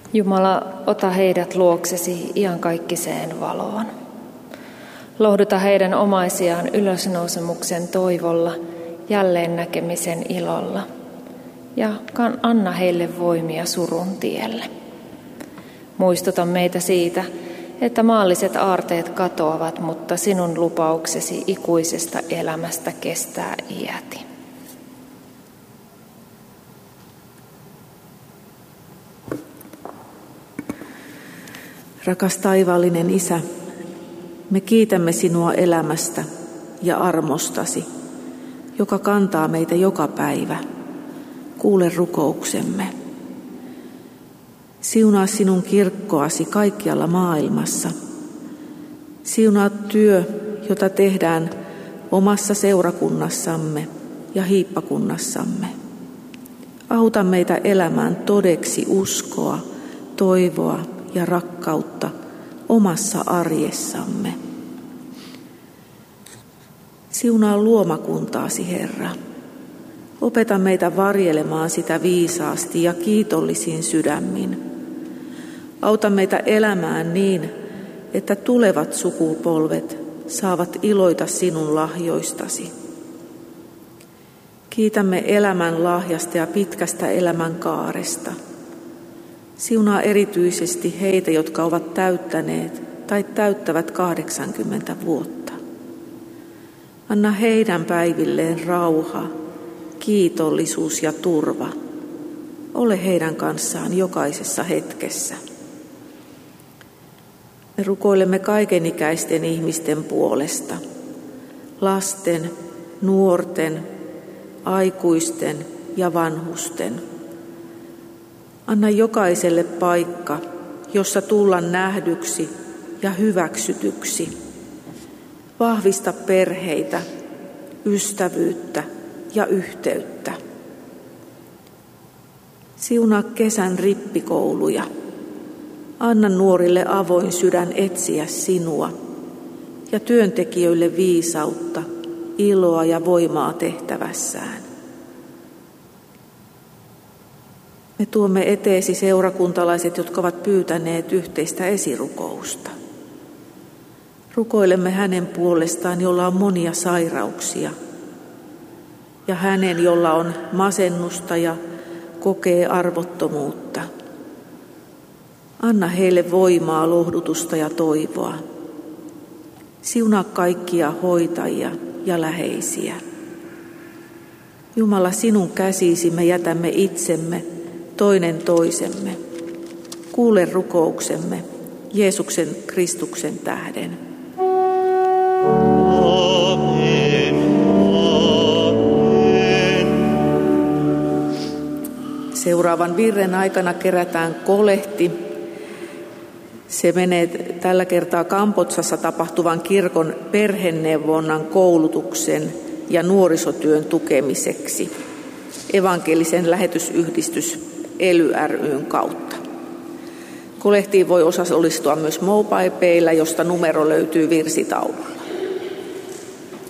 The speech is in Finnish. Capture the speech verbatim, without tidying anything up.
Jumala, ota heidät luoksesi iankaikkiseen valoon. Lohduta heidän omaisiaan ylösnousemuksen toivolla, jälleen näkemisen ilolla, ja anna heille voimia surun tielle. Muistuta meitä siitä, että maalliset aarteet katoavat, mutta sinun lupauksesi ikuisesta elämästä kestää iäti. Rakas taivaallinen Isä, me kiitämme sinua elämästä ja armostasi, joka kantaa meitä joka päivä. Kuule rukouksemme. Siunaa sinun kirkkoasi kaikkialla maailmassa. Siunaa työ, jota tehdään omassa seurakunnassamme ja hiippakunnassamme. Auta meitä elämään todeksi uskoa, toivoa ja rakkautta omassa arjessamme. Siunaa luomakuntaasi, Herra. Opeta meitä varjelemaan sitä viisaasti ja kiitollisin sydämin. Auta meitä elämään niin, että tulevat sukupolvet saavat iloita sinun lahjoistasi. Kiitämme elämän lahjasta ja pitkästä elämän kaaresta. Siunaa erityisesti heitä, jotka ovat täyttäneet tai täyttävät kahdeksankymmentä vuotta. Anna heidän päivilleen rauha, kiitollisuus ja turva. Ole heidän kanssaan jokaisessa hetkessä. Me rukoilemme kaikenikäisten ihmisten puolesta, lasten, nuorten, aikuisten ja vanhusten. Anna jokaiselle paikka, jossa tulla nähdyksi ja hyväksytyksi. Vahvista perheitä, ystävyyttä ja yhteyttä. Siunaa kesän rippikouluja. Anna nuorille avoin sydän etsiä sinua ja työntekijöille viisautta, iloa ja voimaa tehtävässään. Me tuomme eteesi seurakuntalaiset, jotka ovat pyytäneet yhteistä esirukousta. Rukoilemme hänen puolestaan, jolla on monia sairauksia, ja hänen, jolla on masennusta ja kokee arvottomuutta. Anna heille voimaa, lohdutusta ja toivoa. Siunaa kaikkia hoitajia ja läheisiä. Jumala, sinun käsisi me jätämme itsemme, toinen toisemme. Kuule rukouksemme Jeesuksen Kristuksen tähden. Amen, amen. Seuraavan virren aikana kerätään kolehti. Se menee tällä kertaa Kambodsassa tapahtuvan kirkon perheneuvonnan koulutuksen ja nuorisotyön tukemiseksi evankelisen lähetysyhdistys E L Y ry:n kautta. Kolehtiin voi osallistua myös MobilePaylla, josta numero löytyy virsitaululla.